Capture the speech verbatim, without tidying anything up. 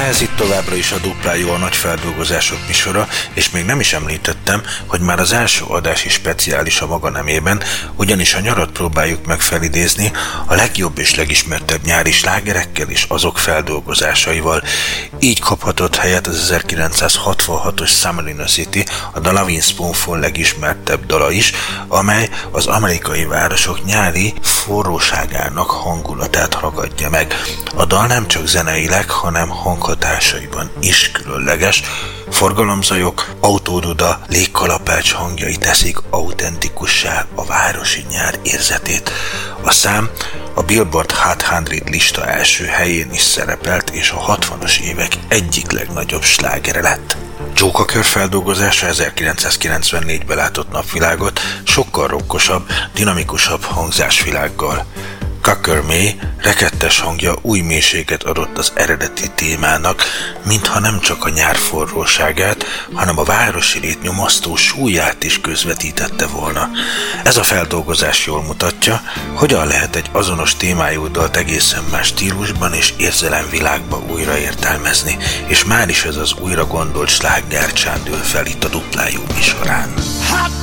Ez itt továbbra is a Duplájú, a nagy feldolgozások műsora, és még nem is említettem, hogy már az első adás is speciális a maga nemében, ugyanis a nyarat próbáljuk meg felidézni a legjobb és legismertebb nyári slágerekkel és azok feldolgozásaival. Így kaphatott helyet az ezerkilencszázhatvanhatos Summer in a City, a The Lovin' Spoonful legismertebb dala is, amely az amerikai városok nyári forróságának hangulatát ragadja meg. A dal nem csak zeneileg, hanem hanghatásaiban is különleges. Forgalomzajok, autóduda, légkalapács hangjai teszik autentikussá a városi nyár érzetét. A szám a Billboard Hot száz lista első helyén is szerepelt, és a hatvanas évek egyik legnagyobb slágere lett. Joe Cocker feldolgozása ezerkilencszázkilencvennégyben látott napvilágot, sokkal rockosabb, dinamikusabb hangzásvilággal. Cocker May rekettes hangja új mélységet adott az eredeti témának, mintha nem csak a nyár forróságát, hanem a városi lét nyomasztó súlyát is közvetítette volna. Ez a feldolgozás jól mutatja, hogyan lehet egy azonos témájú dalt egészen más stílusban és érzelemvilágban újra értelmezni, és már is ez az újra gondolt sláger csándul fel itt a Duplájú műsorán.